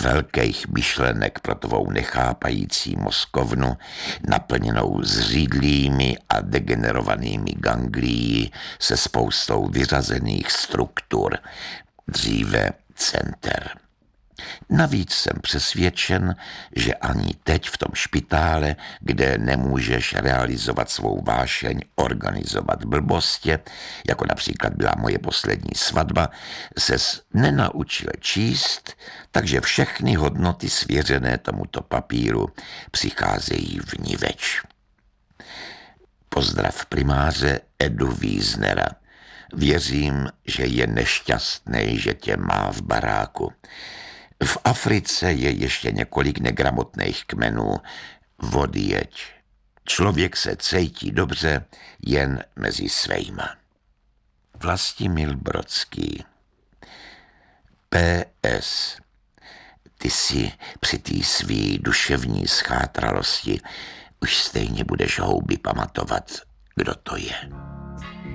velkých myšlenek pro tvou nechápající mozkovnu, naplněnou zřídlými a degenerovanými ganglií se spoustou vyřazených struktur, dříve center. Navíc jsem přesvědčen, že ani teď v tom špitále, kde nemůžeš realizovat svou vášeň, organizovat blbostě, jako například byla moje poslední svatba, ses nenaučil číst, takže všechny hodnoty svěřené tomuto papíru přicházejí vniveč. Pozdrav primáře Edu Wiesnera. Věřím, že je nešťastný, že tě má v baráku. V Africe je ještě několik negramotných kmenů. Odjeď. Člověk se cítí dobře jen mezi svejma. Vlastimil Brodský. P.S. Ty si při té svý duševní schátralosti už stejně budeš houby pamatovat, kdo to je.